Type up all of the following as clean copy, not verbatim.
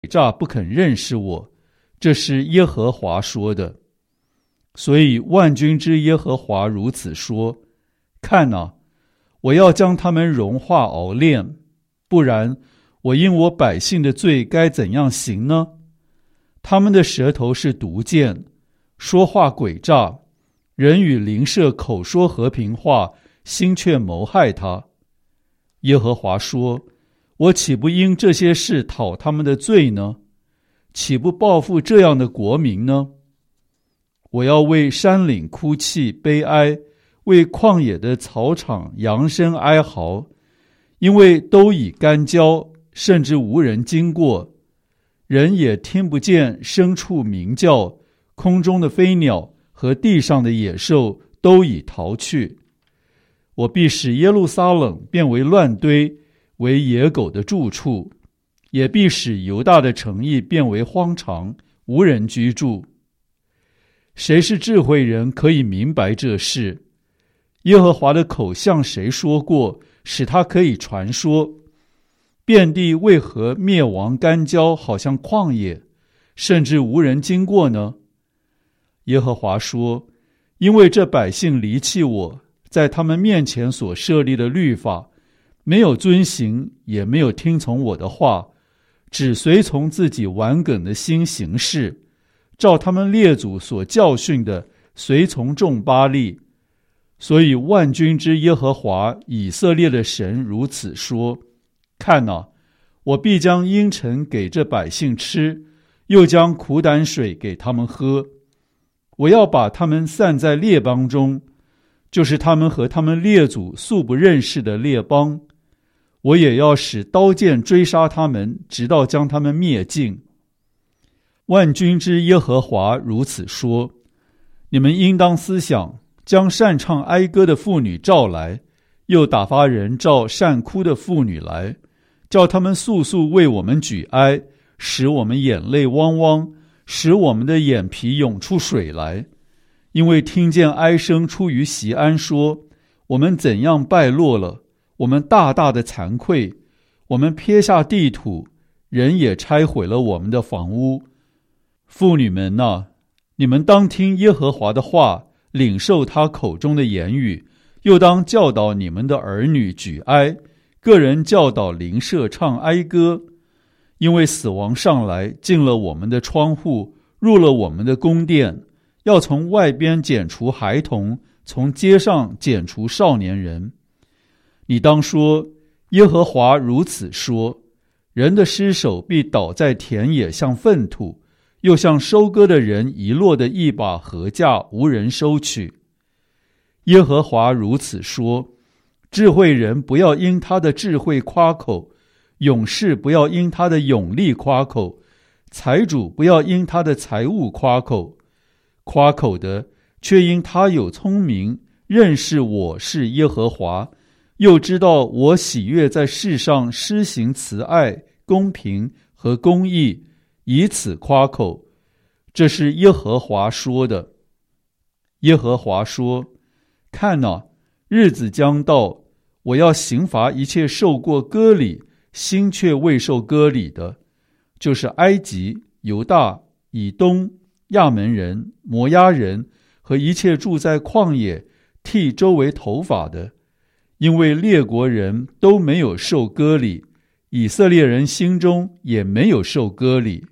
诈不肯认识我，这是耶和华说的。所以万军之耶和华如此说：看哪，我要将他们融化熬炼，不然我因我百姓的罪该怎样行呢？他们的舌头是毒箭，说话诡诈，人与邻舍口说和平话，心却谋害他。耶和华说：我岂不因这些事讨他们的罪呢？岂不报复这样的国民呢？我要为山岭哭泣悲哀，为旷野的草场扬声哀嚎，因为都已干焦，甚至无人经过，人也听不见牲畜鸣叫，空中的飞鸟和地上的野兽都已逃去。我必使耶路撒冷变为乱堆，为野狗的住处，也必使犹大的城邑变为荒场，无人居住。谁是智慧人，可以明白这事？耶和华的口向谁说过，使他可以传说？遍地为何灭亡干焦，好像旷野，甚至无人经过呢？耶和华说：因为这百姓离弃我，在他们面前所设立的律法，没有遵行，也没有听从我的话，只随从自己顽梗的心行事，照他们列祖所教训的，随从众巴力。所以万军之耶和华以色列的神如此说：看哪，我必将阴沉给这百姓吃，又将苦胆水给他们喝。我要把他们散在列邦中，就是他们和他们列祖素不认识的列邦。我也要使刀剑追杀他们，直到将他们灭尽。万军之耶和华如此说：你们应当思想，将擅唱哀歌的妇女召来，又打发人召善哭的妇女来，叫他们速速为我们举哀，使我们眼泪汪汪，使我们的眼皮涌出水来。因为听见哀声出于锡安，说：我们怎样败落了，我们大大的惭愧，我们撇下地土，人也拆毁了我们的房屋。妇女们哪，你们当听耶和华的话，领受他口中的言语，又当教导你们的儿女举哀，个人教导邻舍唱哀歌。因为死亡上来，进了我们的窗户，入了我们的宫殿，要从外边剪除孩童，从街上剪除少年人。你当说：耶和华如此说：人的尸首必倒在田野，像粪土，又像收割的人遗落的一把禾稼，无人收取。耶和华如此说：智慧人不要因他的智慧夸口，勇士不要因他的勇力夸口，财主不要因他的财物夸口。夸口的却因他有聪明，认识我是耶和华，又知道我喜悦在世上施行慈爱、公平和公义，以此夸口。这是耶和华说的。耶和华说：看哪，日子将到，我要刑罚一切受过割礼，心却未受割礼的，就是埃及、犹大、以东、亚门人、摩押人和一切住在旷野剃周围头发的，因为列国人都没有受割礼，以色列人心中也没有受割礼。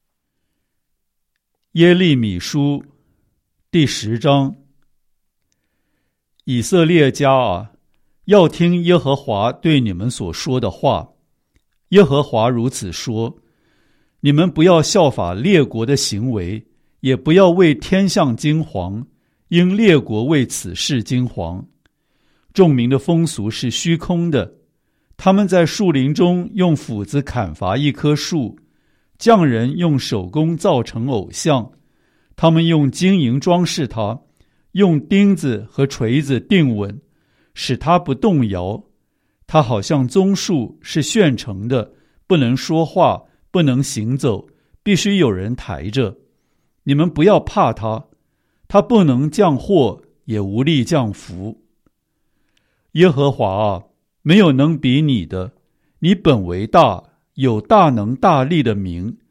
耶利米书第10章。以色列家啊，要听耶和华对你们所说的话。耶和华如此说：你们不要效法列国的行为，也不要为天象惊惶，因列国为此事惊惶。众民的风俗是虚空的，他们在树林中用斧子砍伐一棵树，匠人用手工造成偶像，他们用金银装饰它，用钉子和锤子钉稳，使它不动摇。它好像棕树，是现成的，不能说话，不能行走，必须有人抬着。你们不要怕它，它不能降祸，也无力降福。耶和华啊，没有能比你的，你本为大，有大能大力的名，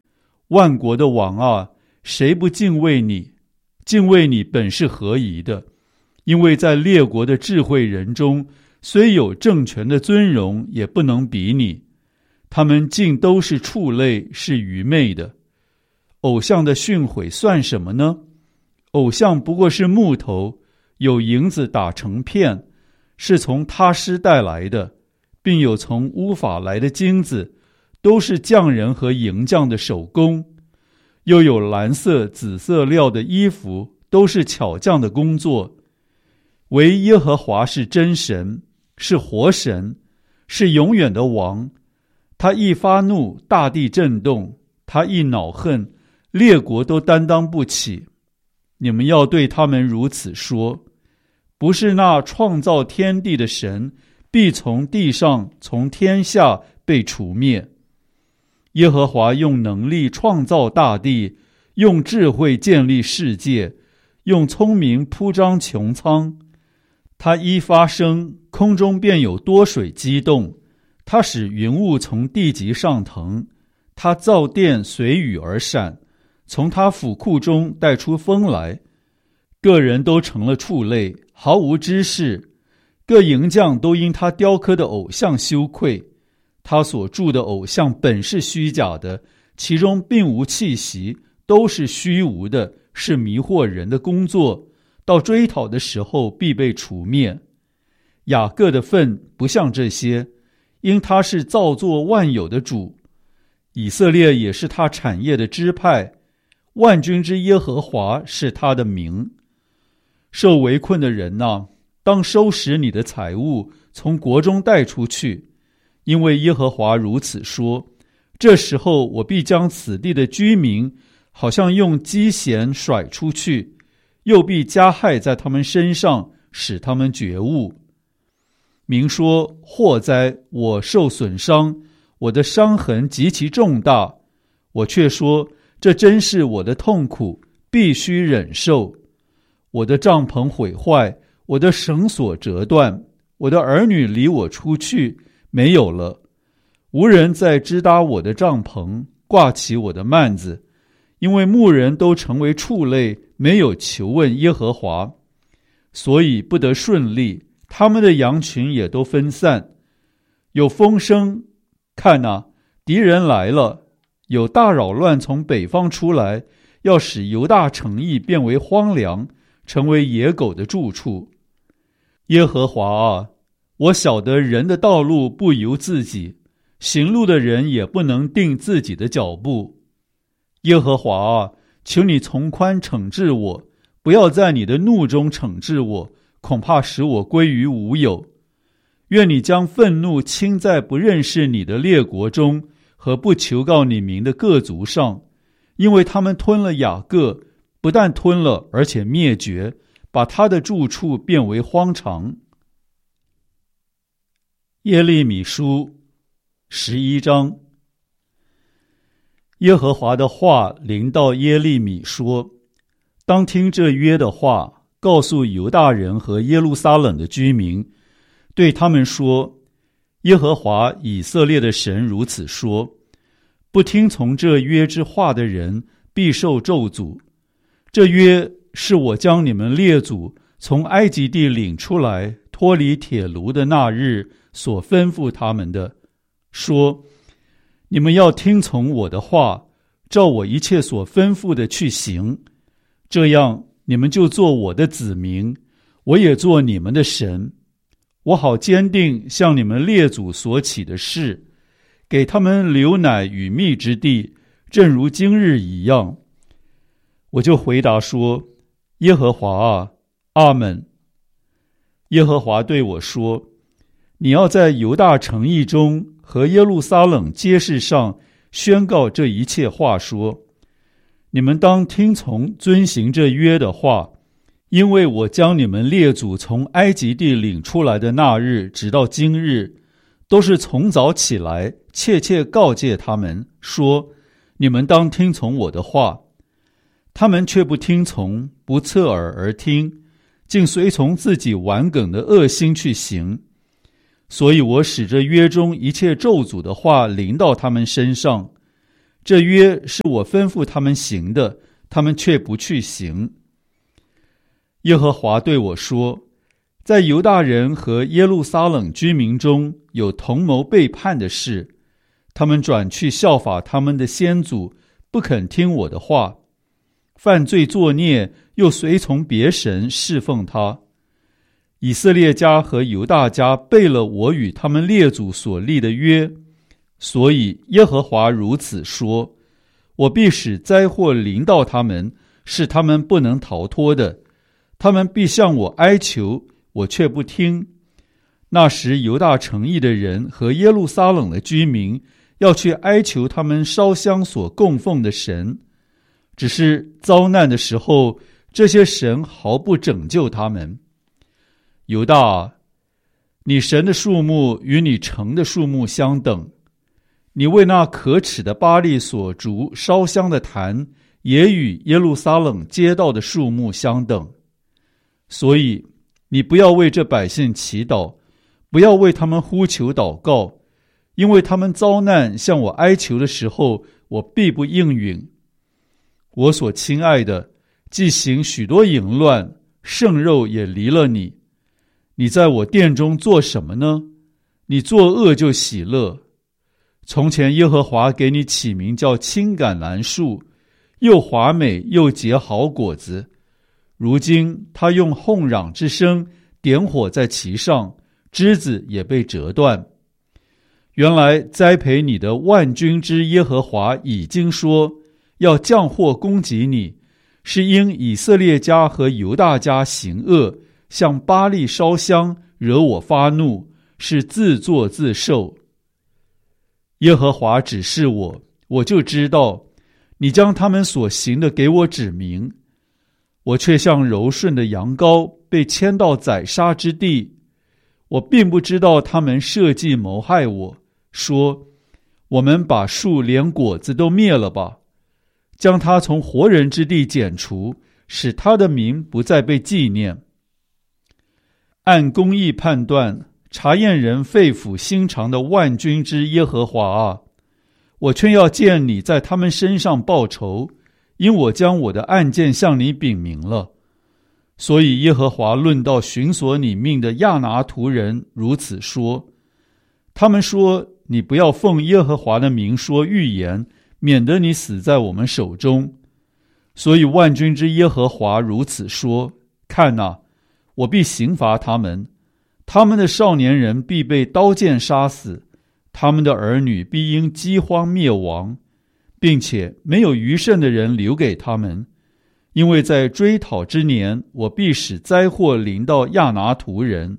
万国的王啊，谁不敬畏你？敬畏你本是合宜的，因为在列国的智慧人中，虽有政权的尊荣，也不能比你。他们尽都是畜类，是愚昧的。偶像的训诲算什么呢？偶像不过是木头，有银子打成片，是从他施带来的，并有从乌法来的金子，都是匠人和银匠的手工。又有蓝色、紫色料的衣服，都是巧匠的工作。唯耶和华是真神，是活神，是永远的王。他一发怒，大地震动；他一恼恨，列国都担当不起。你们要对他们如此说：不是那创造天地的神，必从地上、从天下被除灭。耶和华用能力创造大地，用智慧建立世界，用聪明铺张穹苍。他一发声，空中便有多水激动；他使云雾从地极上腾；他造电随雨而闪，从他府库中带出风来。个人都成了畜类，毫无知识；各银匠都因他雕刻的偶像羞愧。他所铸的偶像本是虚假的，其中并无气息，都是虚无的，是迷惑人的工作。到追讨的时候必被除灭。雅各的份不像这些，因他是造作万有的主。以色列也是他产业的支派，万军之耶和华是他的名。受围困的人哪，当收拾你的财物，从国中带出去。因为耶和华如此说：这时候我必将此地的居民，好像用机弦甩出去，又必加害在他们身上，使他们觉悟。明说：祸哉，我受损伤，我的伤痕极其重大。我却说：这真是我的痛苦，必须忍受。我的帐篷毁坏，我的绳索折断，我的儿女离我出去，没有了。无人再支搭我的帐篷，挂起我的幔子，因为牧人都成为畜类，没有求问耶和华，所以不得顺利，他们的羊群也都分散。有风声，看哪，敌人来了；有大扰乱从北方出来，要使犹大城邑变为荒凉，成为野狗的住处。耶和华啊，我晓得人的道路不由自己，行路的人也不能定自己的脚步。耶和华啊，求你从宽惩治我，不要在你的怒中惩治我，恐怕使我归于无有。愿你将愤怒倾在不认识你的列国中，和不求告你名的各族上，因为他们吞了雅各，不但吞了，而且灭绝，把他的住处变为荒场。耶利米书11章。耶和华的话临到耶利米说：当听这约的话，告诉犹大人和耶路撒冷的居民，对他们说：耶和华以色列的神如此说：不听从这约之话的人，必受咒诅。这约是我将你们列祖从埃及地领出来，脱离铁炉的那日所吩咐他们的，说：你们要听从我的话，照我一切所吩咐的去行，这样你们就做我的子民，我也做你们的神。我好坚定向你们列祖所起的誓，给他们流奶与蜜之地，正如今日一样。我就回答说：耶和华啊，阿们。耶和华对我说：你要在犹大城邑中和耶路撒冷街市上宣告这一切话，说：你们当听从遵行这约的话，因为我将你们列祖从埃及地领出来的那日直到今日，都是从早起来切切告诫他们说：你们当听从我的话。他们却不听从，不侧耳而听，竟随从自己顽梗的恶心去行。所以我使这约中一切咒诅的话临到他们身上。 这约是我吩咐他们行的，他们却不去行。耶和华对我说，在犹大人和耶路撒冷居民中有同谋背叛的事，他们转去效法他们的先祖，不肯听我的话，犯罪作孽，又随从别神侍奉他。以色列家和犹大家背了我与他们列祖所立的约，所以耶和华如此说，我必使灾祸临到他们，是他们不能逃脱的。他们必向我哀求，我却不听。那时犹大城邑的人和耶路撒冷的居民要去哀求他们烧香所供奉的神，只是遭难的时候，这些神毫不拯救他们。犹大啊，你神的数目与你城的数目相等，你为那可耻的巴力所筑烧香的坛，也与耶路撒冷街道的数目相等。所以你不要为这百姓祈祷，不要为他们呼求祷告，因为他们遭难向我哀求的时候，我必不应允。我所亲爱的，既行许多淫乱，圣肉也离了你。你在我殿中做什么呢？你作恶就喜乐。从前耶和华给你起名叫青橄榄树，又华美又结好果子。如今他用哄嚷之声点火在其上，枝子也被折断。原来栽培你的万军之耶和华已经说，要降祸攻击你，是因以色列家和犹大家行恶，向巴力烧香，惹我发怒，是自作自受。耶和华指示我，我就知道，你将他们所行的给我指明。我却像柔顺的羊羔，被牵到宰杀之地。我并不知道他们设计谋害我，说，我们把树连果子都灭了吧，将他从活人之地剪除，使他的名不再被纪念。按公义判断，查验人肺腑心肠的万军之耶和华啊，我却要见你在他们身上报仇，因我将我的案件向你禀明了。所以耶和华论到寻索你命的亚拿图人如此说，他们说，你不要奉耶和华的名说预言，免得你死在我们手中。所以万军之耶和华如此说，看哪，我必刑罚他们，他们的少年人必被刀剑杀死，他们的儿女必因饥荒灭亡，并且没有余剩的人留给他们，因为在追讨之年，我必使灾祸临到亚拿图人。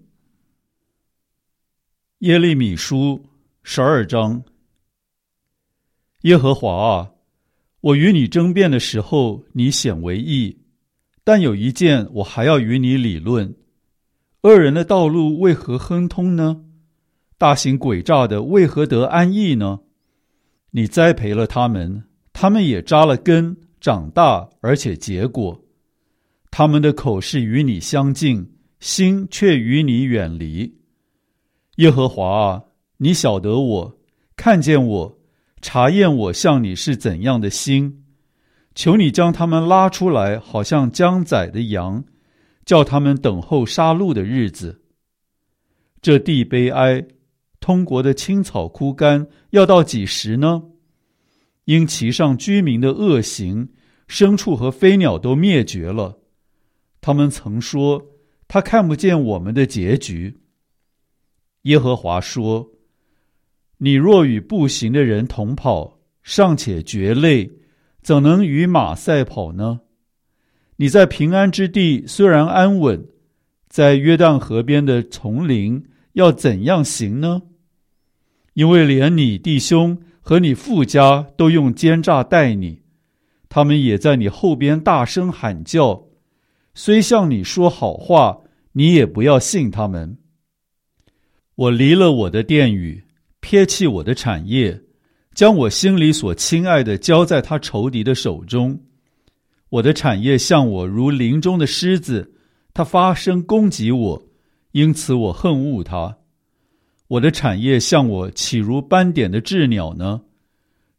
耶利米书12章。耶和华啊，我与你争辩的时候，你显为义，但有一件我还要与你理论。恶人的道路为何亨通呢？大行诡诈的为何得安逸呢？你栽培了他们，他们也扎了根，长大，而且结果。他们的口是与你相近，心却与你远离。耶和华啊，你晓得我，看见我，查验我向你是怎样的心。求你将他们拉出来，好像将宰的羊，叫他们等候杀戮的日子。这地悲哀，通国的青草枯干，要到几时呢？因其上居民的恶行，牲畜和飞鸟都灭绝了。他们曾说，他看不见我们的结局。耶和华说，你若与步行的人同跑，尚且觉累，怎能与马赛跑呢？你在平安之地虽然安稳，在约旦河边的丛林要怎样行呢？因为连你弟兄和你父家都用奸诈待你，他们也在你后边大声喊叫，虽向你说好话，你也不要信他们。我离了我的殿宇，撇弃我的产业，将我心里所亲爱的交在他仇敌的手中。我的产业向我如林中的狮子，他发声攻击我，因此我恨恶他。我的产业向我岂如斑点的鸷鸟呢？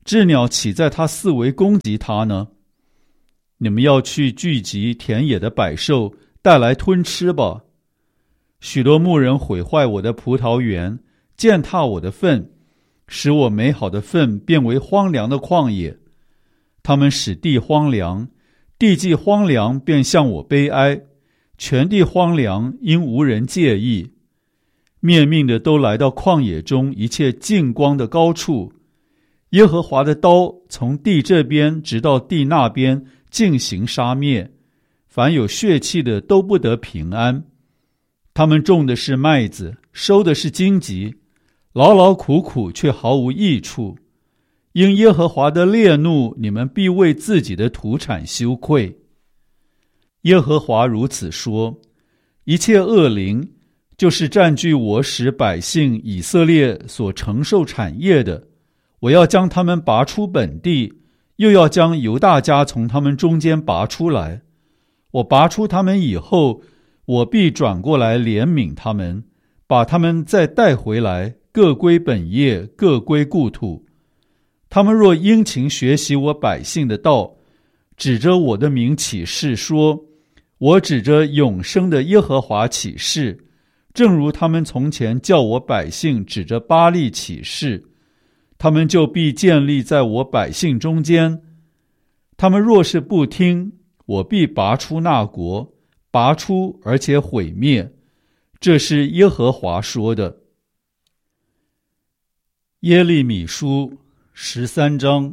鸷鸟岂在他四围攻击他呢？你们要去聚集田野的百兽，带来吞吃吧。许多牧人毁坏我的葡萄园，践踏我的粪，使我美好的粪变为荒凉的旷野。他们使地荒凉，地既荒凉，便向我悲哀。全地荒凉，因无人介意。灭命的都来到旷野中一切净光的高处。耶和华的刀从地这边直到地那边进行杀灭，凡有血气的都不得平安。他们种的是麦子，收的是荆棘，劳劳苦苦却毫无益处。因耶和华的烈怒，你们必为自己的土产羞愧。耶和华如此说：一切恶灵，就是占据我使百姓以色列所承受产业的，我要将他们拔出本地，又要将犹大家从他们中间拔出来。我拔出他们以后，我必转过来怜悯他们，把他们再带回来，各归本业，各归故土。他们若殷勤学习我百姓的道，指着我的名起誓说，我指着永生的耶和华起誓，正如他们从前叫我百姓指着巴力起誓，他们就必建立在我百姓中间。他们若是不听，我必拔出那国，拔出而且毁灭。这是耶和华说的。耶利米书13章。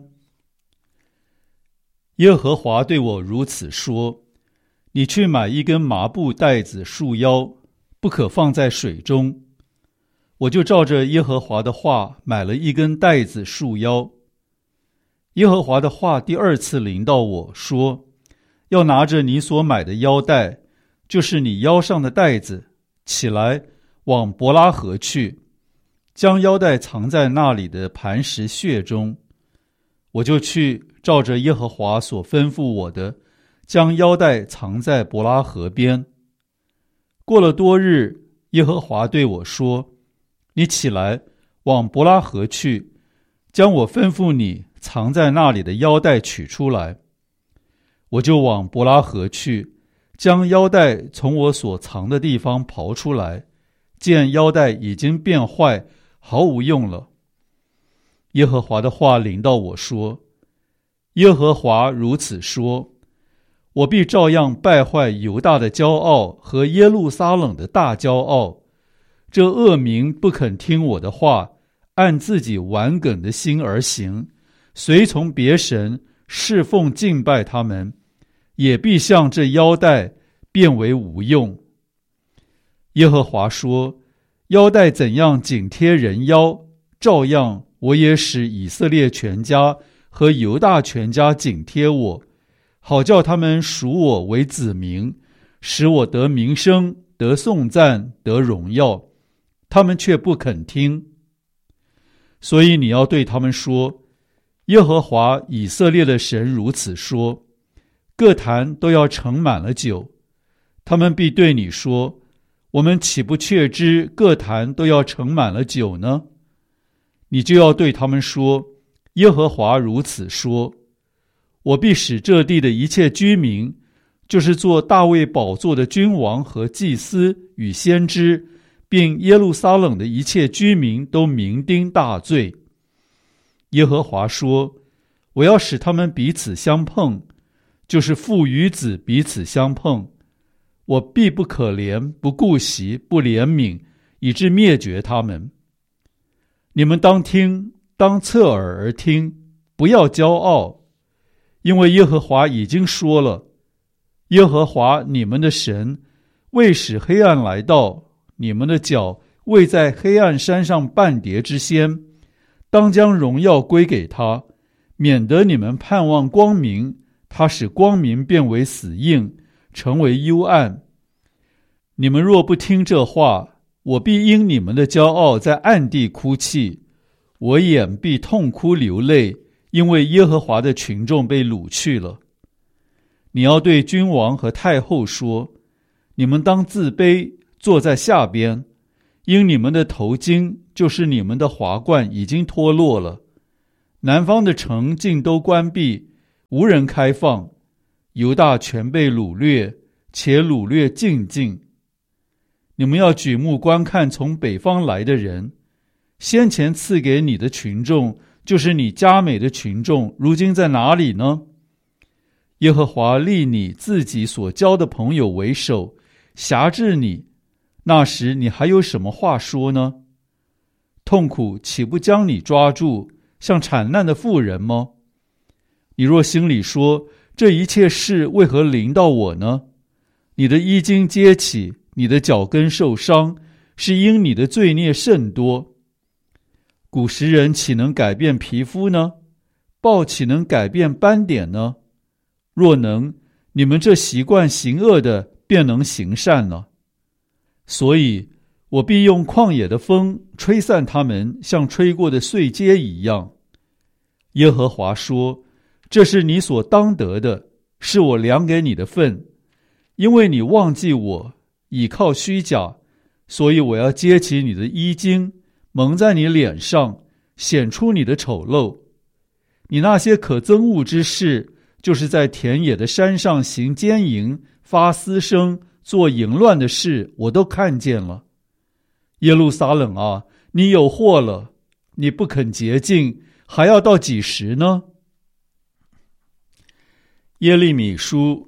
耶和华对我如此说：你去买一根麻布带子束腰，不可放在水中。我就照着耶和华的话买了一根带子束腰。耶和华的话第二次临到我说，要拿着你所买的腰带，就是你腰上的带子，起来往伯拉河去，将腰带藏在那里的磐石穴中。我就去照着耶和华所吩咐我的，将腰带藏在伯拉河边。过了多日，耶和华对我说，你起来往伯拉河去，将我吩咐你藏在那里的腰带取出来。我就往伯拉河去，将腰带从我所藏的地方刨出来，见腰带已经变坏，毫无用了。耶和华的话临到我说，耶和华如此说，我必照样败坏犹大的骄傲和耶路撒冷的大骄傲。这恶民不肯听我的话，按自己顽梗的心而行，随从别神，侍奉敬拜他们，也必像这腰带变为无用。耶和华说，腰带怎样紧贴人腰，照样我也使以色列全家和犹大全家紧贴我，好叫他们属我为子民，使我得名声，得颂赞，得荣耀。他们却不肯听。所以你要对他们说，耶和华以色列的神如此说，各坛都要盛满了酒。他们必对你说，我们岂不确知各坛都要盛满了酒呢？你就要对他们说，耶和华如此说，我必使这地的一切居民，就是做大卫宝座的君王和祭司与先知，并耶路撒冷的一切居民都酩酊大醉。耶和华说，我要使他们彼此相碰，就是父与子彼此相碰。我必不可怜，不顾惜，不怜悯，以致灭绝他们。你们当听，当侧耳而听，不要骄傲，因为耶和华已经说了，耶和华你们的神未使黑暗来到，你们的脚未在黑暗山上半跌之先，当将荣耀归给他，免得你们盼望光明，他使光明变为死印，成为幽暗。你们若不听这话，我必因你们的骄傲在暗地哭泣，我眼必痛哭流泪，因为耶和华的群众被掳去了。你要对君王和太后说，你们当自卑，坐在下边，因你们的头巾，就是你们的华冠已经脱落了。 南方的城尽都关闭，无人开放，犹大全被掳掠，且掳掠尽尽。你们要举目观看从北方来的人，先前赐给你的群众，就是你佳美的群众，如今在哪里呢？耶和华立你自己所交的朋友为首，辖制你，那时你还有什么话说呢？痛苦岂不将你抓住，像产难的妇人吗？你若心里说，这一切事为何临到我呢？你的衣襟揭起，你的脚跟受伤，是因你的罪孽甚多。古时人岂能改变皮肤呢？豹岂能改变斑点呢？若能，你们这习惯行恶的便能行善了。所以我必用旷野的风吹散他们，像吹过的碎秸一样。耶和华说，这是你所当得的，是我量给你的份。因为你忘记我，倚靠虚假，所以我要揭起你的衣襟，蒙在你脸上，显出你的丑陋。你那些可憎恶之事，就是在田野的山上行奸淫，发私声，做淫乱的事，我都看见了。耶路撒冷啊，你有祸了，你不肯洁净，还要到几时呢？耶利米书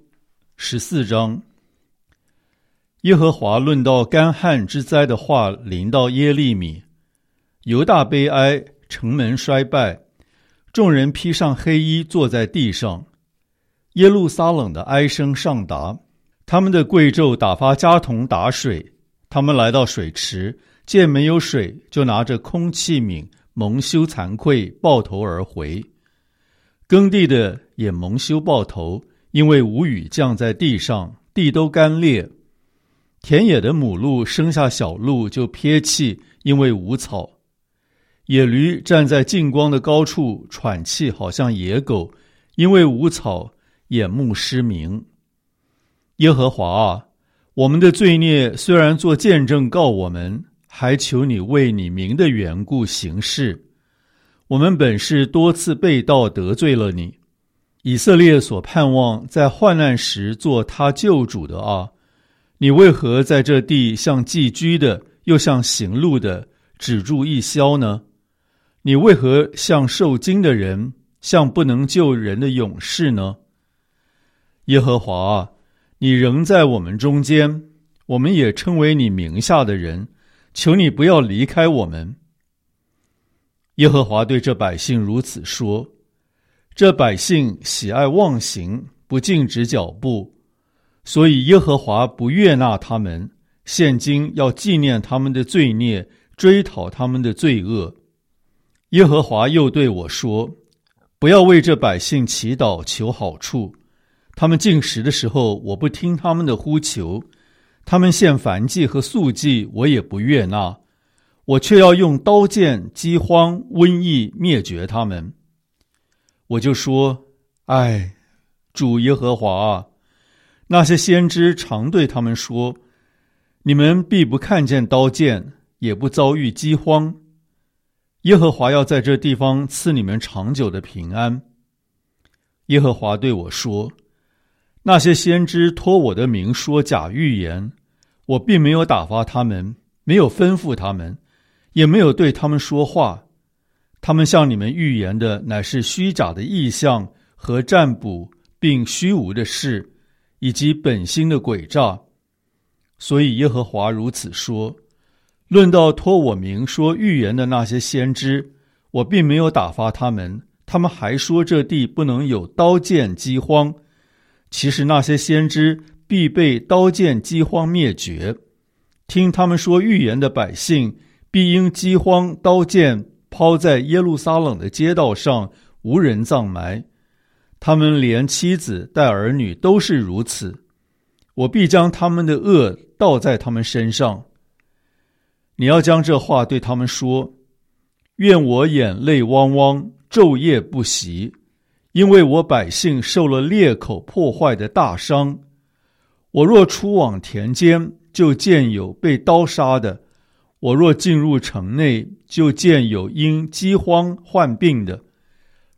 14章。耶和华论到干旱之灾的话临到耶利米。犹大悲哀，城门衰败，众人披上黑衣坐在地上。耶路撒冷的哀声上达，他们的贵胄打发家童打水，他们来到水池，见没有水，就拿着空器皿，蒙羞惭愧，抱头而回。耕地的也蒙羞抱头，因为无雨降在地上，地都干裂。田野的母鹿生下小鹿就撇弃，因为无草。野驴站在近光的高处喘气，好像野狗，因为无草，眼目失明。耶和华啊，我们的罪孽虽然做见证告我们，还求你为你名的缘故行事。我们本是多次背道得罪了你。以色列所盼望在患难时做他救主的啊，你为何在这地像寄居的，又像行路的，止住一宵呢？你为何像受惊的人，像不能救人的勇士呢？耶和华啊，你仍在我们中间，我们也称为你名下的人，求你不要离开我们。耶和华对这百姓如此说，这百姓喜爱妄行，不禁止脚步，所以耶和华不悦纳他们，现今要纪念他们的罪孽，追讨他们的罪恶。耶和华又对我说，不要为这百姓祈祷求好处，他们进食的时候，我不听他们的呼求，他们献燔祭和素祭，我也不悦纳，我却要用刀剑、饥荒、瘟疫灭绝他们。我就说，唉，主耶和华啊，那些先知常对他们说，你们必不看见刀剑，也不遭遇饥荒。耶和华要在这地方赐你们长久的平安。耶和华对我说，那些先知托我的名说假预言，我并没有打发他们，没有吩咐他们，也没有对他们说话。他们向你们预言的乃是虚假的异象和占卜，并虚无的事，以及本心的诡诈。所以耶和华如此说，论到托我名说预言的那些先知，我并没有打发他们，他们还说这地不能有刀剑饥荒。其实那些先知必被刀剑饥荒灭绝。听他们说预言的百姓，必因饥荒刀剑抛在耶路撒冷的街道上，无人葬埋。他们连妻子带儿女都是如此。我必将他们的恶倒在他们身上。你要将这话对他们说，愿我眼泪汪汪，昼夜不息，因为我百姓受了裂口破坏的大伤。我若出往田间，就见有被刀杀的；我若进入城内，就见有因饥荒患病的。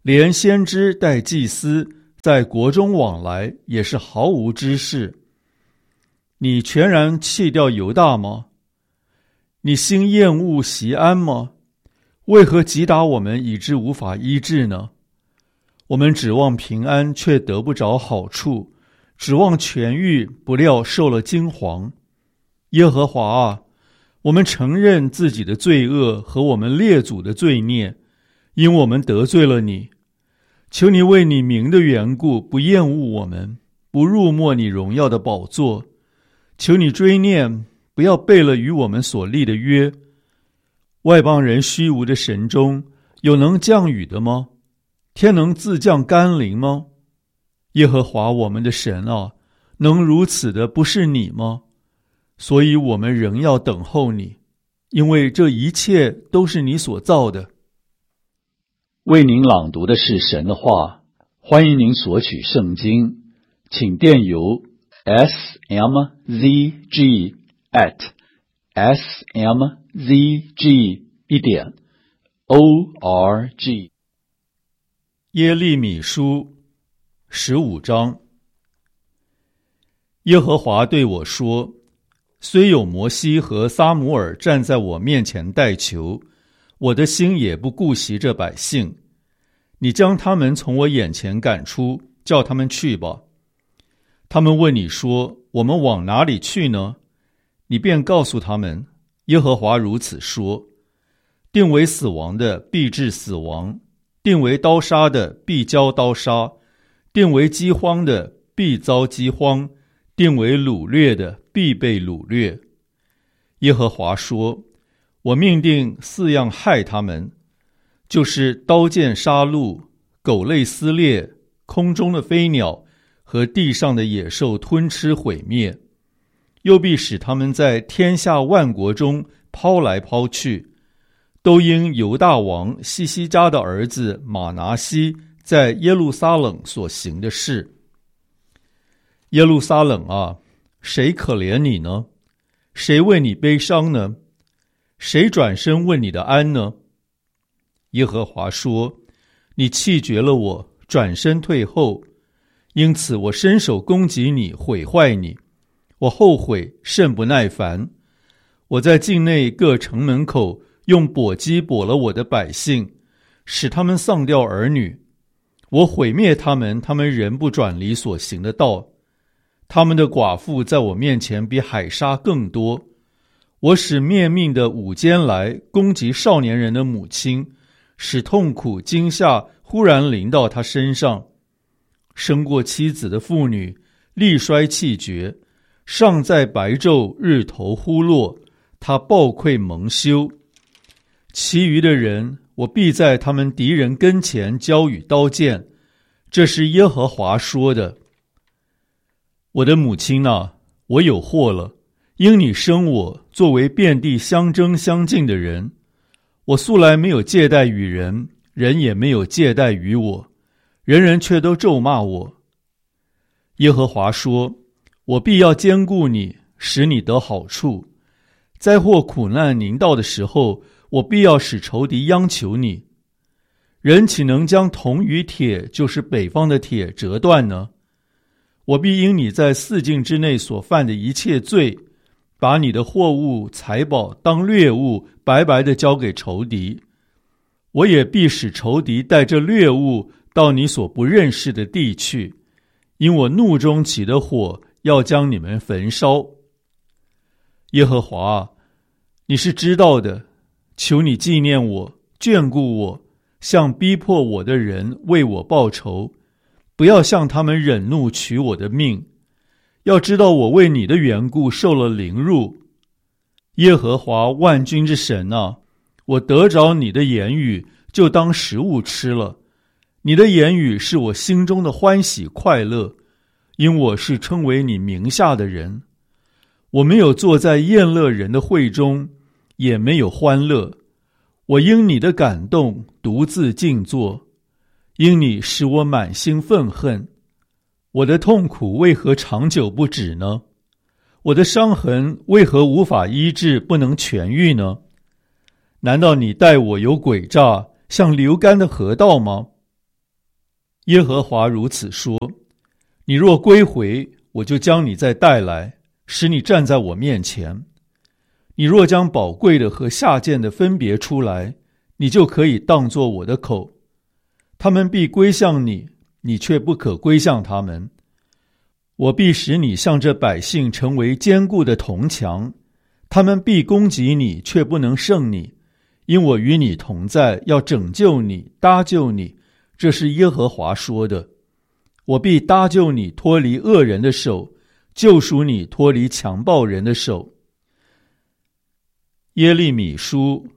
连先知带祭司在国中往来也是毫无知识。你全然弃掉犹大吗？你心厌恶锡安吗？为何击打我们以致无法医治呢？我们指望平安，却得不着好处；指望痊愈，不料受了惊惶。耶和华啊，我们承认自己的罪恶和我们列祖的罪孽，因我们得罪了你。求你为你名的缘故，不厌恶我们，不辱没你荣耀的宝座。求你追念，不要背了与我们所立的约。外邦人虚无的神中，有能降雨的吗？天能自降甘霖吗？耶和华我们的神啊，能如此的不是你吗？所以我们仍要等候你，因为这一切都是你所造的。 为您朗读的是神的话，欢迎您索取圣经，请电邮 smzg@smzg.org。 耶利米书15章。耶和华对我说，虽有摩西和撒母耳站在我面前代求，我的心也不顾惜这百姓。你将他们从我眼前赶出，叫他们去吧。他们问你说，我们往哪里去呢？你便告诉他们，耶和华如此说，定为死亡的必致死亡，定为刀杀的必遭刀杀，定为饥荒的必遭饥荒，定为掳掠的必被掳掠。耶和华说，我命定4样害他们，就是刀剑杀戮、狗类撕裂、空中的飞鸟和地上的野兽吞吃毁灭，又必使他们在天下万国中抛来抛去，都因犹大王西西家的儿子马拿西在耶路撒冷所行的事。耶路撒冷啊，谁可怜你呢？谁为你悲伤呢？谁转身问你的安呢？耶和华说，你弃绝了我，转身退后，因此我伸手攻击你，毁坏你。我后悔，甚不耐烦。我在境内各城门口用簸箕簸了我的百姓，使他们丧掉儿女。我毁灭他们，他们仍不转离所行的道。他们的寡妇在我面前比海沙更多。我使灭命的午间来攻击少年人的母亲，使痛苦惊吓忽然临到他身上。生过妻子的妇女力衰气绝，尚在白昼日头忽落，他暴溃蒙羞。其余的人，我必在他们敌人跟前交与刀剑。这是耶和华说的。我的母亲啊，我有祸了，因你生我作为遍地相争相竞的人。我素来没有借贷与人，人也没有借贷于我，人人却都咒骂我。耶和华说，我必要兼顾你，使你得好处。灾祸苦难临到的时候，我必要使仇敌央求你。人岂能将铜与铁，就是北方的铁折断呢？我必因你在4境之内所犯的一切罪，把你的货物财宝当掠物白白地交给仇敌。我也必使仇敌带着掠物到你所不认识的地去，因我怒中起的火要将你们焚烧。耶和华，你是知道的，求你纪念我，眷顾我，向逼迫我的人为我报仇，不要向他们忍怒取我的命。要知道我为你的缘故受了凌辱。耶和华万军之神啊，我得着你的言语，就当食物吃了。你的言语是我心中的欢喜快乐，因我是称为你名下的人。我没有坐在宴乐人的会中，也没有欢乐。我因你的感动独自静坐，因你使我满心愤恨。我的痛苦为何长久不止呢？我的伤痕为何无法医治，不能痊愈呢？难道你待我有诡诈，像流干的河道吗？ 耶和华如此说：你若归回，我就将你再带来，使你站在我面前。你若将宝贵的和下贱的分别出来，你就可以当作我的口。他们必归向你，你却不可归向他们。我必使你向这百姓成为坚固的铜墙，他们必攻击你，却不能胜你，因我与你同在，要拯救你，搭救你。这是耶和华说的。我必搭救你脱离恶人的手，救赎你脱离强暴人的手。耶利米书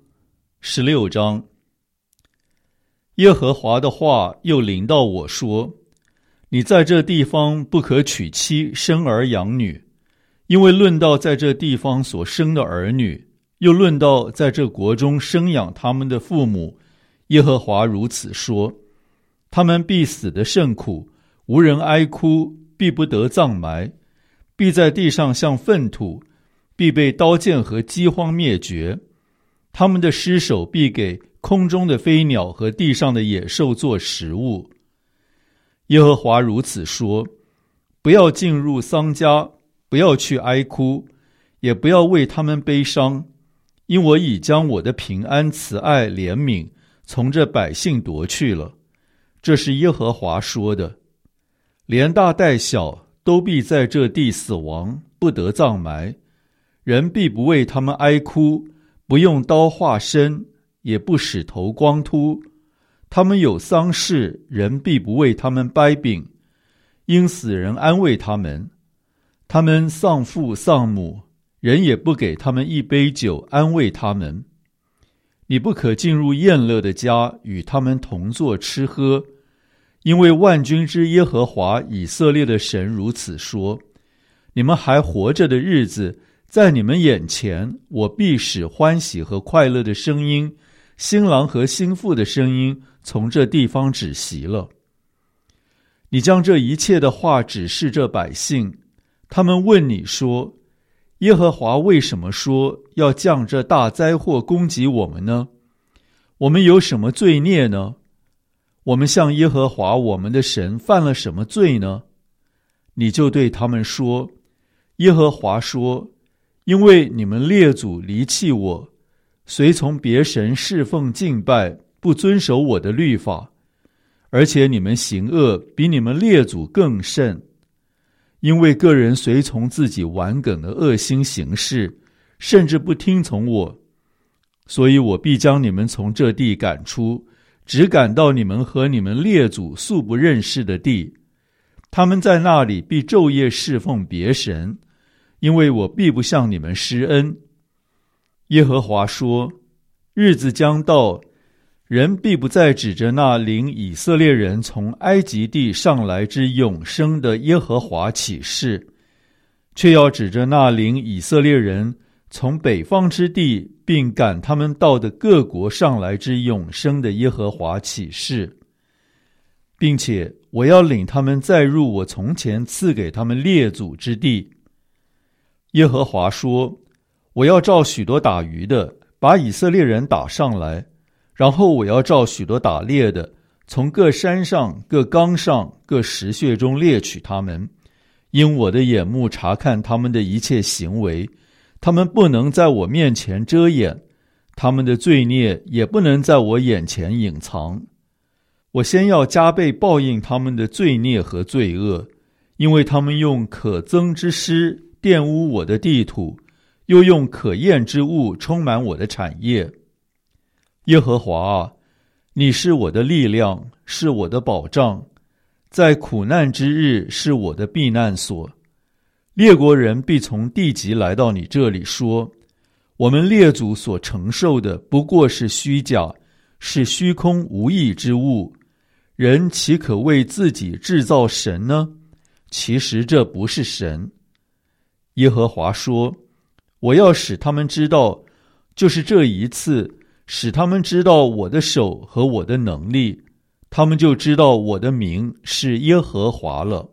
16章。耶和华的话又临到我说：你在这地方不可娶妻生儿养女，因为论到在这地方所生的儿女，又论到在这国中生养他们的父母，耶和华如此说：他们必死得甚苦，无人哀哭，必不得葬埋，必在地上像粪土，必被刀剑和饥荒灭绝。他们的尸首必给空中的飞鸟和地上的野兽做食物。耶和华如此说：不要进入丧家，不要去哀哭，也不要为他们悲伤，因我已将我的平安、慈爱、怜悯从这百姓夺去了。这是耶和华说的。连大带小都必在这地死亡，不得葬埋。人必不为他们哀哭，不用刀划身，也不使头光秃。他们有丧事，人必不为他们掰饼，因死人安慰他们。他们丧父丧母，人也不给他们一杯酒安慰他们。你不可进入宴乐的家，与他们同坐吃喝，因为万军之耶和华以色列的神如此说：你们还活着的日子，在你们眼前，我必使欢喜和快乐的声音，新郎和新妇的声音从这地方止息了。你将这一切的话指示这百姓，他们问你说：耶和华为什么说要降这大灾祸攻击我们呢？我们有什么罪孽呢？我们向耶和华我们的神犯了什么罪呢？你就对他们说：耶和华说，因为你们列祖离弃我，随从别神侍奉敬拜，不遵守我的律法，而且你们行恶比你们列祖更甚，因为个人随从自己顽梗的恶心行事，甚至不听从我，所以我必将你们从这地赶出，只赶到你们和你们列祖素不认识的地。他们在那里必昼夜侍奉别神，因为我必不向你们施恩。耶和华说：日子将到，人必不再指着那领以色列人从埃及地上来之永生的耶和华起誓，却要指着那领以色列人从北方之地并赶他们到的各国上来之永生的耶和华起誓，并且我要领他们再入我从前赐给他们列祖之地。耶和华说：我要召许多打鱼的，把以色列人打上来，然后我要召许多打猎的，从各山上、各冈上、各石穴中猎取他们，因我的眼目察看他们的一切行为，他们不能在我面前遮掩，他们的罪孽也不能在我眼前隐藏。我先要加倍报应他们的罪孽和罪恶，因为他们用可憎之师玷污我的地土，又用可厌之物充满我的产业。耶和华啊，你是我的力量，是我的保障，在苦难之日是我的避难所。列国人必从地极来到你这里说：我们列祖所承受的不过是虚假，是虚空无益之物，人岂可为自己制造神呢？其实这不是神。耶和华说：我要使他们知道，就是这一次，使他们知道我的手和我的能力，他们就知道我的名是耶和华了。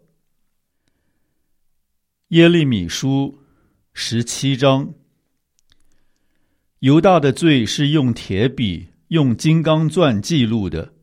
耶利米书17章。犹大的罪是用铁笔、用金刚钻记录的，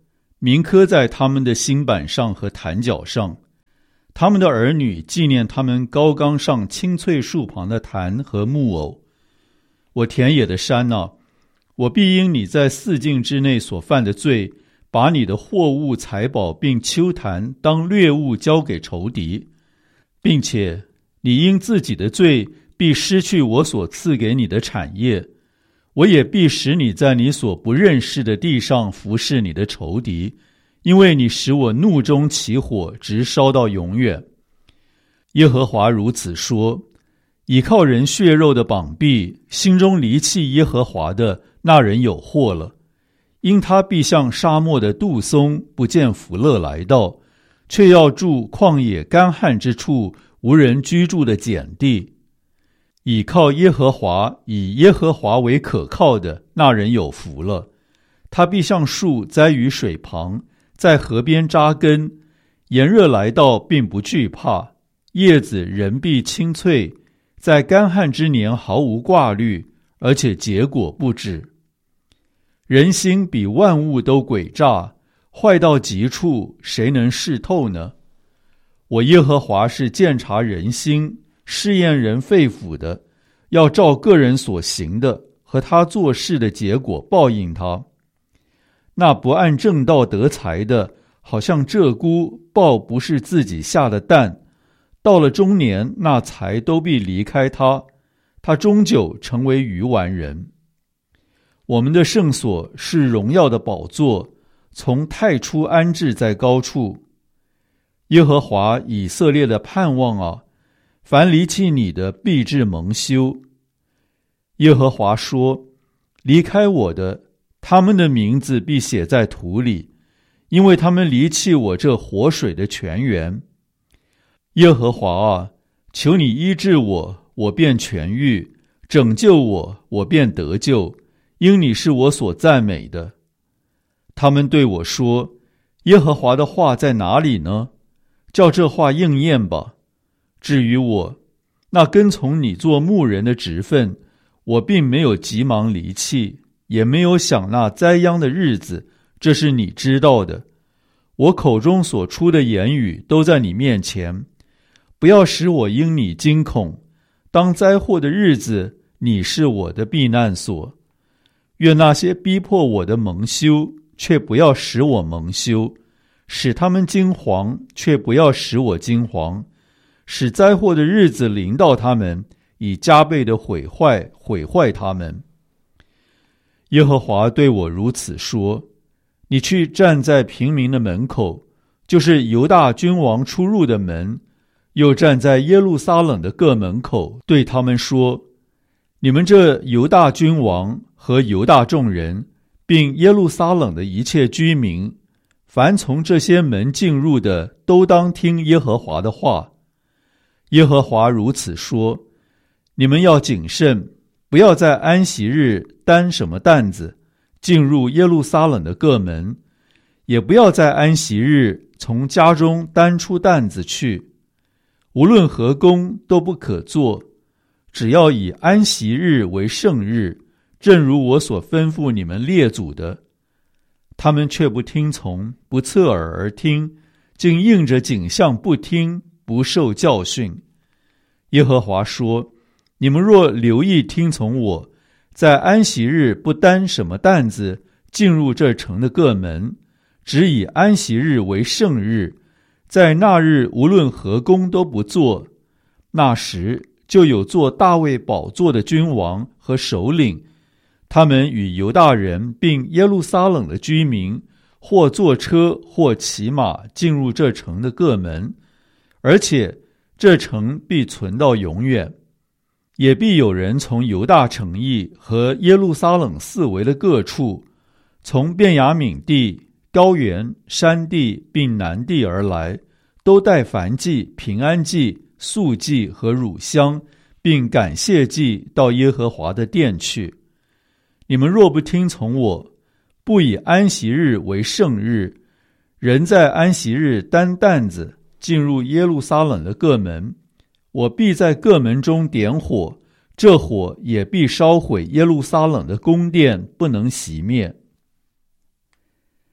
铭刻在他们的心板上和坛角上。他们的儿女纪念他们高冈上青翠树旁的坛和木偶。我田野的山啊，我必因你在4境之内所犯的罪，把你的货物财宝并丘坛当掠物交给仇敌，并且你因自己的罪必失去我所赐给你的产业，我也必使你在你所不认识的地上服侍你的仇敌，因为你使我怒中起火，直烧到永远。耶和华如此说：倚靠人血肉的膀臂，心中离弃耶和华的那人有祸了，因他必像沙漠的杜松，不见福乐来到，却要住旷野干旱之处，无人居住的碱地。倚靠耶和华，以耶和华为可靠的那人有福了，他必像树栽于水旁，在河边扎根，炎热来到并不惧怕，叶子仍必青翠，在干旱之年毫无挂虑，而且结果不止。人心比万物都诡诈，坏到极处，谁能识透呢？我耶和华是鉴察人心，试验人肺腑的，要照个人所行的和他做事的结果报应他。那不按正道得财的，好像鹧鸪抱不是自己下的蛋，到了中年，那财都必离开他，他终究成为愚顽人。我们的圣所是荣耀的宝座，从太初安置在高处。耶和华以色列的盼望啊，凡离弃你的必致蒙羞。耶和华说：离开我的，他们的名字必写在土里，因为他们离弃我这活水的泉源。耶和华啊，求你医治我，我便痊愈；拯救我，我便得救，因你是我所赞美的。他们对我说：耶和华的话在哪里呢？叫这话应验吧。至于我，那跟从你做牧人的职分，我并没有急忙离弃，也没有想那灾殃的日子，这是你知道的。我口中所出的言语都在你面前，不要使我因你惊恐。当灾祸的日子，你是我的避难所。愿那些逼迫我的蒙羞，却不要使我蒙羞；使他们惊惶，却不要使我惊惶；使灾祸的日子临到他们，以加倍的毁坏他们。耶和华对我如此说：你去站在平民的门口，就是犹大君王出入的门，又站在耶路撒冷的各门口，对他们说：你们这犹大君王和犹大众人，并耶路撒冷的一切居民，凡从这些门进入的，都当听耶和华的话。耶和华如此说：你们要谨慎，不要在安息日担什么担子进入耶路撒冷的各门，也不要在安息日从家中担出担子去，无论何工都不可做，只要以安息日为圣日，正如我所吩咐你们列祖的。他们却不听从，不侧耳而听，竟应着景象不听，不受教训。耶和华说：你们若留意听从我，在安息日不担什么担子进入这城的各门，只以安息日为圣日，在那日无论何工都不做，那时就有坐大卫宝座的君王和首领，他们与犹大人并耶路撒冷的居民，或坐车或骑马进入这城的各门，而且这城必存到永远。也必有人从犹大城邑和耶路撒冷四围的各处，从便雅悯地、高原、山地并南地而来，都带燔祭、平安祭、素祭和乳香，并感谢祭到耶和华的殿去。你们若不听从我，不以安息日为圣日，人在安息日担担子进入耶路撒冷的各门，我必在各门中点火，这火也必烧毁耶路撒冷的宫殿，不能熄灭。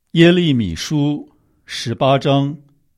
耶利米书18章。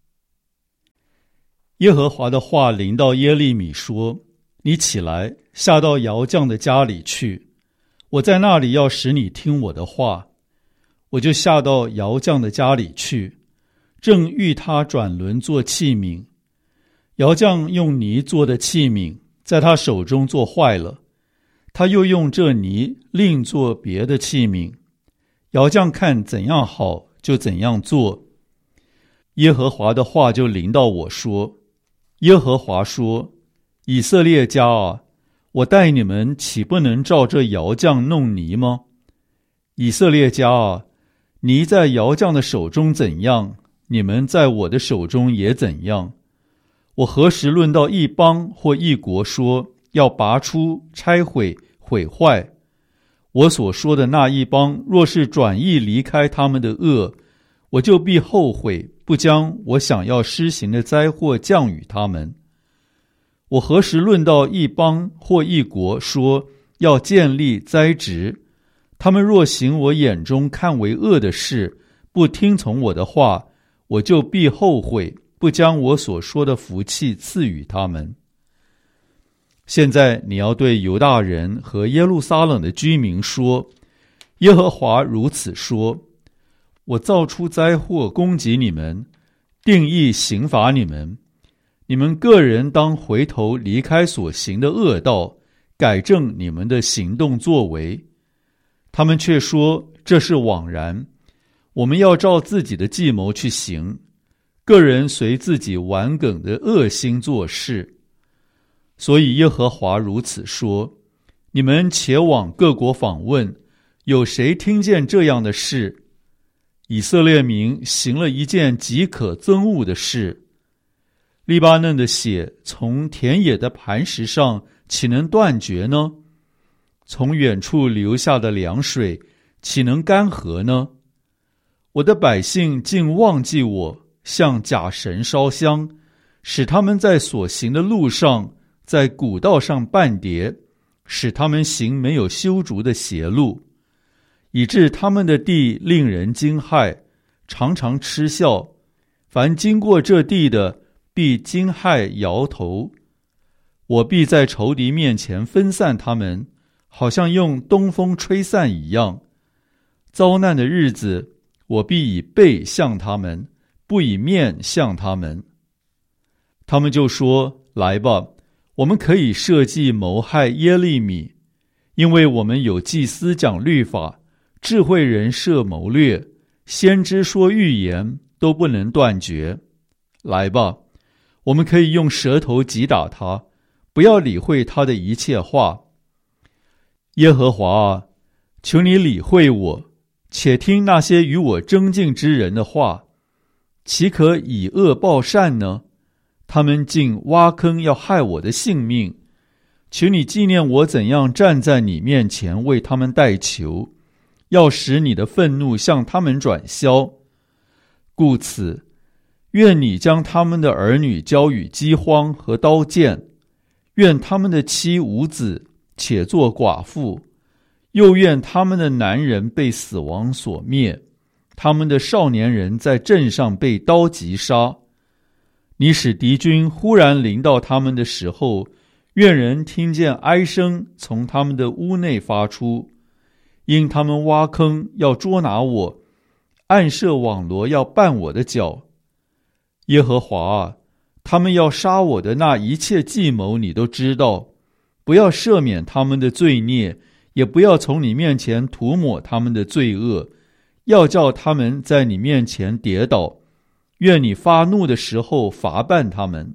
耶和华的话临到耶利米说：你起来，下到窑匠的家里去，我在那里要使你听我的话。我就下到窑匠的家里去，正欲他转轮做器皿。窑匠用泥做的器皿在他手中做坏了，他又用这泥另做别的器皿。窑匠看怎样好，就怎样做。耶和华的话就临到我说：耶和华说，以色列家啊，我待你们岂不能照这窑匠弄泥吗？以色列家啊，泥在窑匠的手中怎样，你们在我的手中也怎样。我何时论到一邦或一国说要拔出、拆毁、毁坏？我所说的那一邦若是转意离开他们的恶，我就必后悔，不将我想要施行的灾祸降与他们。我何时论到一邦或一国说要建立栽植？他们若行我眼中看为恶的事，不听从我的话，我就必后悔，不将我所说的福气赐予他们。现在你要对犹大人和耶路撒冷的居民说：耶和华如此说，我造出灾祸攻击你们，定义刑罚你们。你们个人当回头离开所行的恶道，改正你们的行动作为。他们却说这是枉然，我们要照自己的计谋去行，个人随自己顽梗的恶心做事。所以耶和华如此说：你们且往各国访问，有谁听见这样的事？以色列民行了一件极可憎恶的事。利巴嫩的血从田野的磐石上岂能断绝呢？从远处流下的凉水岂能干涸呢？我的百姓竟忘记我，向假神烧香，使他们在所行的路上，在古道上绊跌，使他们行没有修筑的邪路，以致他们的地令人惊骇，常常嗤笑。凡经过这地的，必惊骇摇头。我必在仇敌面前分散他们，好像用东风吹散一样。遭难的日子，我必以背向他们，不以面向他们。他们就说：来吧，我们可以设计谋害耶利米，因为我们有祭司讲律法，智慧人设谋略，先知说预言，都不能断绝。来吧，我们可以用舌头击打他，不要理会他的一切话。耶和华啊，求你理会我，且听那些与我争竞之人的话。岂可以恶报善呢？他们竟挖坑要害我的性命。求你纪念我怎样站在你面前为他们代求，要使你的愤怒向他们转消。故此，愿你将他们的儿女交与饥荒和刀剑，愿他们的妻无子，且作寡妇，又愿他们的男人被死亡所灭，他们的少年人在阵上被刀击杀。你使敌军忽然临到他们的时候，愿人听见哀声从他们的屋内发出，因他们挖坑要捉拿我，暗设网罗要绊我的脚。耶和华啊，他们要杀我的那一切计谋你都知道，不要赦免他们的罪孽，也不要从你面前涂抹他们的罪恶，要叫他们在你面前跌倒。愿你发怒的时候罚办他们。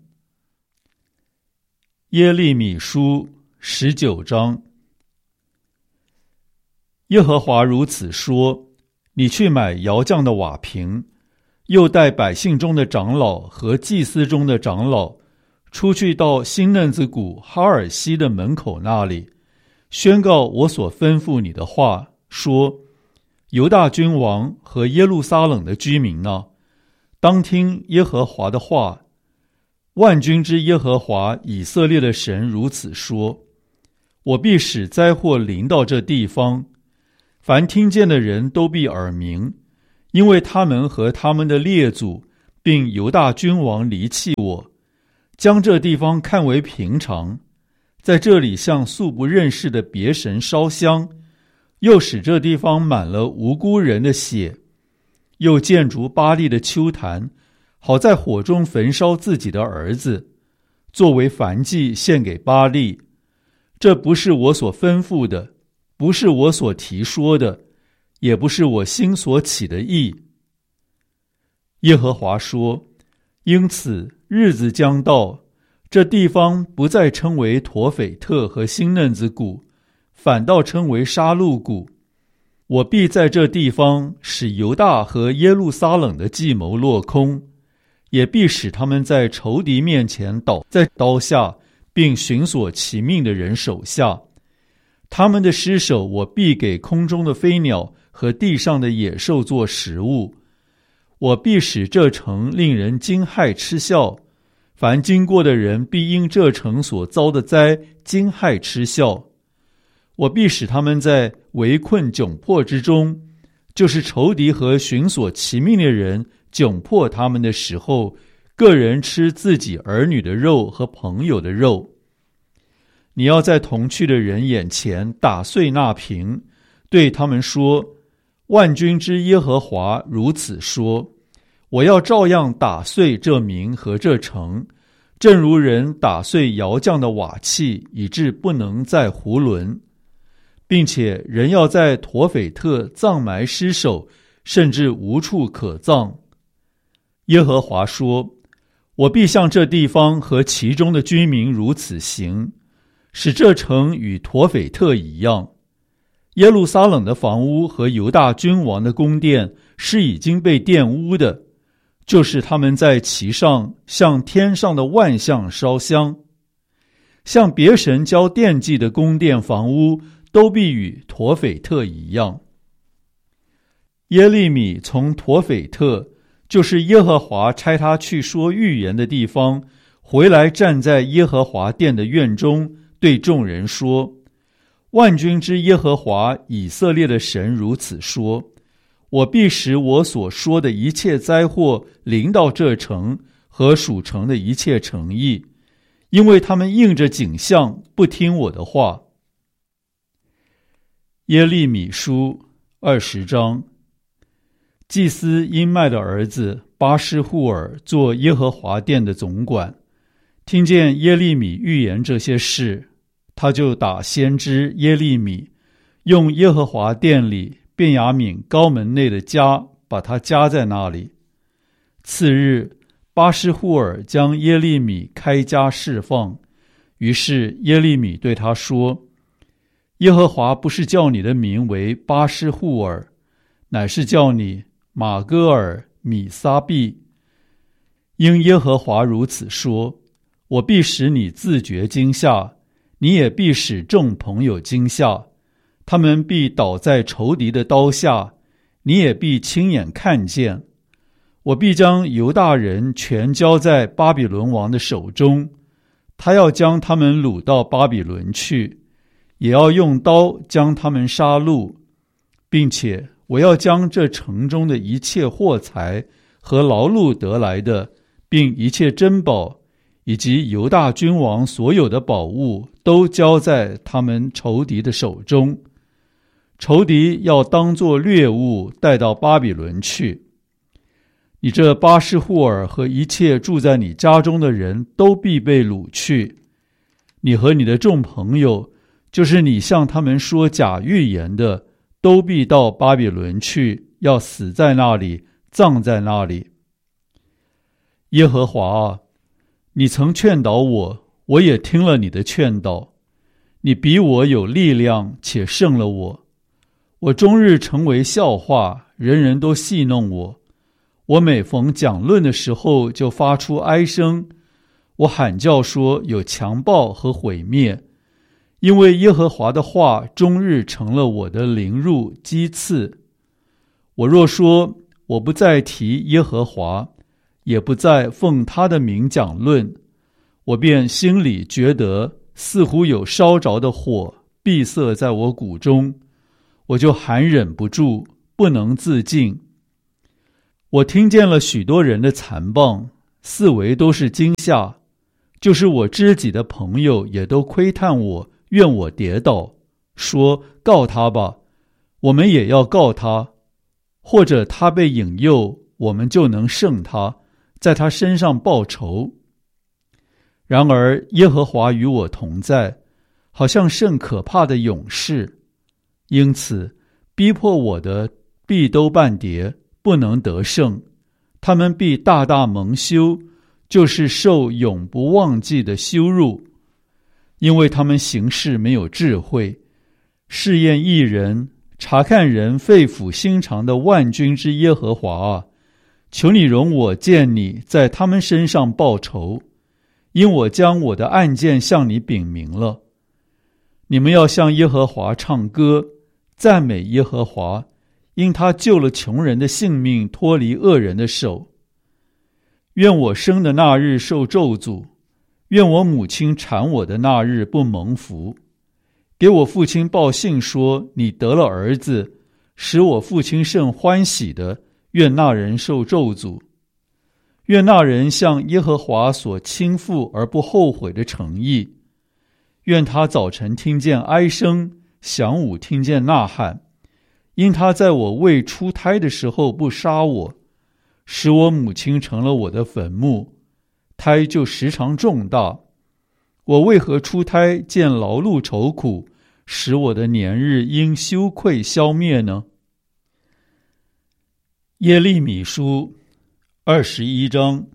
耶利米书19章。耶和华如此说：你去买窑匠的瓦瓶，又带百姓中的长老和祭司中的长老，出去到新嫩子谷哈尔西的门口那里，宣告我所吩咐你的话，说：犹大君王和耶路撒冷的居民啊，当听耶和华的话。万军之耶和华以色列的神如此说：我必使灾祸临到这地方，凡听见的人都必耳鸣， 因为他们和他们的列祖并犹大君王离弃我，将这地方看为平常，在这里向素不认识的别神烧香，又使这地方满了无辜人的血，又建筑巴力的丘坛，好在火中焚烧自己的儿子，作为燔祭献给巴力。这不是我所吩咐的，不是我所提说的，也不是我心所起的意。耶和华说，因此日子将到，这地方不再称为陀斐特和新嫩子谷，反倒称为杀戮谷。我必在这地方使犹大和耶路撒冷的计谋落空，也必使他们在仇敌面前倒在刀下，并寻索其命的人手下。他们的尸首我必给空中的飞鸟和地上的野兽做食物。我必使这城令人惊骇嗤笑，凡经过的人必因这城所遭的灾惊骇嗤笑。我必使他们在围困窘迫之中，就是仇敌和寻索其命的人窘迫他们的时候，个人吃自己儿女的肉和朋友的肉。你要在同去的人眼前打碎那瓶，对他们说，万军之耶和华如此说，我要照样打碎这民和这城，正如人打碎窑匠的瓦器，以致不能再囫囵，并且人要在陀斐特葬埋尸首，甚至无处可葬。耶和华说，我必向这地方和其中的居民如此行，使这城与陀斐特一样。耶路撒冷的房屋和犹大君王的宫殿是已经被玷污的，就是他们在其上向天上的万象烧香，向别神交奠祭的宫殿房屋都必与陀斐特一样。耶利米从陀斐特，就是耶和华差他去说预言的地方，回来站在耶和华殿的院中，对众人说，万军之耶和华以色列的神如此说，我必使我所说的一切灾祸临到这城和属城的一切城邑，因为他们应着景象不听我的话。耶利米书20章。祭司因麦的儿子巴施户尔做耶和华殿的总管，听见耶利米预言这些事，他就打先知耶利米，用耶和华殿里便雅悯高门内的家把他夹在那里。次日，巴施户尔将耶利米开家释放，于是耶利米对他说，耶和华不是叫你的名为巴施户尔，乃是叫你马戈尔米撒毕。因耶和华如此说，我必使你自觉惊吓，你也必使众朋友惊吓，他们必倒在仇敌的刀下，你也必亲眼看见。我必将犹大人全交在巴比伦王的手中，他要将他们掳到巴比伦去，也要用刀将他们杀戮，并且我要将这城中的一切货财和劳碌得来的，并一切珍宝，以及犹大君王所有的宝物，都交在他们仇敌的手中。仇敌要当作掠物带到巴比伦去。你这巴施户尔和一切住在你家中的人都必被掳去。你和你的众朋友，就是你向他们说假预言的，都必到巴比伦去，要死在那里，葬在那里。耶和华啊，你曾劝导我，我也听了你的劝导。你比我有力量，且胜了我。我终日成为笑话，人人都戏弄我。我每逢讲论的时候，就发出哀声。我喊叫说，有强暴和毁灭。因为耶和华的话终日成了我的凌辱讥刺。我若说我不再提耶和华，也不再奉他的名讲论，我便心里觉得似乎有烧着的火闭塞在我骨中，我就含忍不住，不能自禁。 我听见了许多人的残谤，四围都是惊吓，就是我知己的朋友也都窥探我，愿我跌倒，说告他吧，我们也要告他，或者他被引诱，我们就能胜他，在他身上报仇。然而耶和华与我同在，好像甚可怕的勇士，因此逼迫我的必都半跌，不能得胜，他们必大大蒙羞，就是受永不忘记的羞辱，因为他们行事没有智慧，试验义人，查看人肺腑心肠的万军之耶和华啊，求你容我见你在他们身上报仇，因我将我的案件向你禀明了。你们要向耶和华唱歌，赞美耶和华，因他救了穷人的性命，脱离恶人的手。愿我生的那日受咒诅，愿我母亲产我的那日不蒙福。给我父亲报信说，你得了儿子，使我父亲甚欢喜的，愿那人受咒诅。愿那人向耶和华所倾覆而不后悔的诚意。愿他早晨听见哀声，晌午听见呐喊，因他在我未出胎的时候不杀我，使我母亲成了我的坟墓，胎就时常重大。我为何出胎见劳碌愁苦，使我的年日因羞愧消灭呢？耶利米书21章。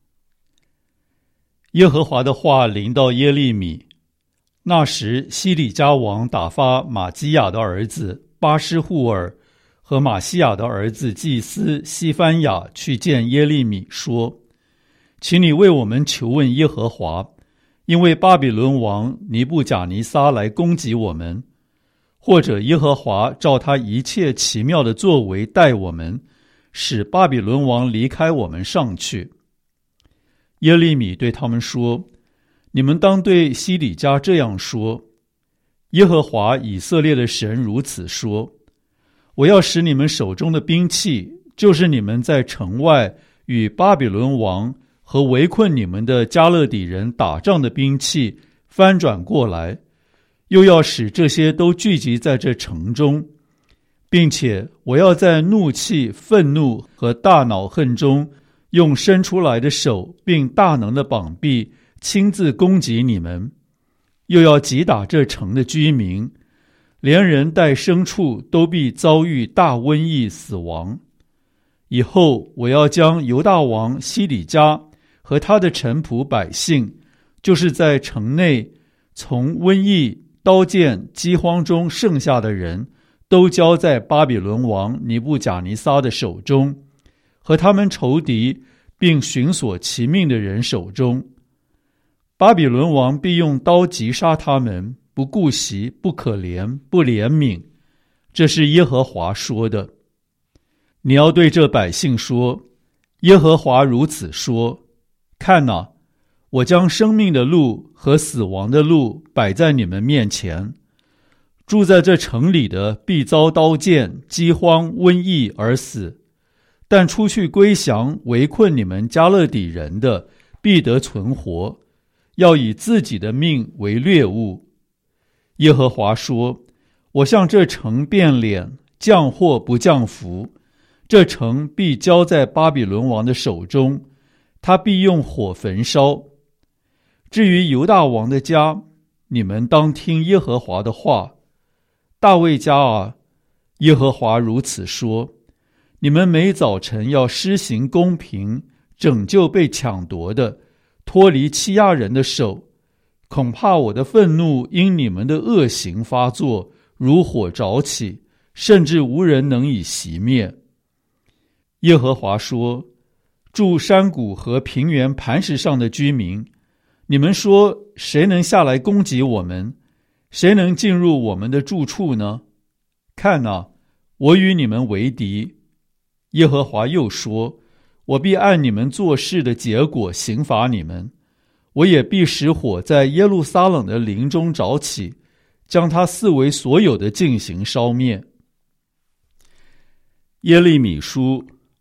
耶和华的话临到耶利米。那时西里家王打发玛基亚的儿子巴施户尔和玛西亚的儿子祭司西番雅去见耶利米，说，请你为我们求问耶和华，因为巴比伦王尼布甲尼撒来攻击我们，或者耶和华照他一切奇妙的作为待我们，使巴比伦王离开我们上去。耶利米对他们说，你们当对西里家这样说，耶和华以色列的神如此说，我要使你们手中的兵器，就是你们在城外与巴比伦王和围困你们的加勒底人打仗的兵器翻转过来，又要使这些都聚集在这城中，并且我要在怒气、愤怒和大恼恨中，用伸出来的手并大能的膀臂亲自攻击你们，又要击打这城的居民，连人带牲畜都必遭遇大瘟疫死亡。以后我要将犹大王西里家和他的臣仆百姓，就是在城内从瘟疫、刀剑、饥荒中剩下的人，都交在巴比伦王尼布甲尼撒的手中，和他们仇敌并寻索其命的人手中。巴比伦王必用刀击杀他们，不顾惜，不可怜，不怜悯。这是耶和华说的。你要对这百姓说，耶和华如此说，看哪，我将生命的路和死亡的路摆在你们面前，住在这城里的必遭刀剑、饥荒、瘟疫而死，但出去归降围困你们加勒底人的必得存活，要以自己的命为掠物。耶和华说，我向这城变脸，降祸不降福，这城必交在巴比伦王的手中，他必用火焚烧。至于犹大王的家，你们当听耶和华的话。大卫家啊，耶和华如此说，你们每早晨要施行公平，拯救被抢夺的，脱离欺压人的手，恐怕我的愤怒因你们的恶行发作，如火着起，甚至无人能以熄灭。耶和华说，住山谷和平原磐石上的居民，你们说，谁能下来攻击我们？谁能进入我们的住处呢？看哪，我与你们为敌。耶和华又说，我必按你们做事的结果刑罚你们，我也必使火在耶路撒冷的林中着起，将它四围所有的进行烧灭。耶利米书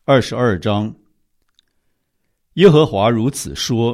22章。耶和华如此说：